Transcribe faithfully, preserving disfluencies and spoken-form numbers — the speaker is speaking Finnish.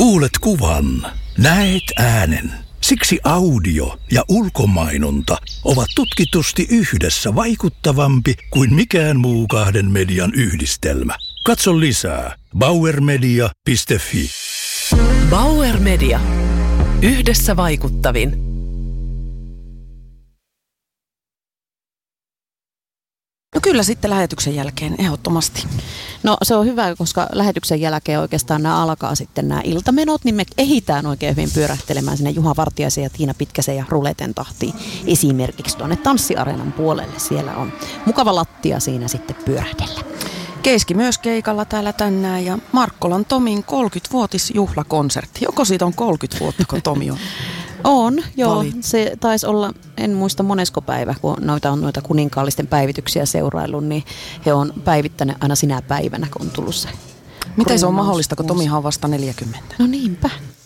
Kuulet kuvan, näet äänen. Siksi audio ja ulkomainonta ovat tutkitusti yhdessä vaikuttavampi kuin mikään muu kahden median yhdistelmä. Katso lisää bauer media piste fi. Bauer Media. Yhdessä vaikuttavin. No kyllä sitten lähetyksen jälkeen ehdottomasti. No se on hyvä, koska lähetyksen jälkeen oikeastaan nämä alkaa sitten nämä iltamenot, niin me ehitään oikein hyvin pyörähtelemään sinne Juha Vartiaisen ja Tiina Pitkäsen ja Ruleten tahtiin esimerkiksi tuonne Tanssiareenan puolelle. Siellä on mukava lattia siinä sitten pyörähdellä. Keiski myös keikalla täällä tänään ja Markkolan Tomin kolmekymmenvuotisjuhlakonsertti. Joko siitä on kolmekymmentä vuotta, kun Tomi on? On, joo. Valit. Se taisi olla, en muista monesko päivä, kun noita on noita kuninkaallisten päivityksiä seuraillut, niin he on päivittänyt aina sinä päivänä, kun on tullut se. Miten se on mahdollista, kun Tomihan on vasta neljäkymmentä? No niinpä.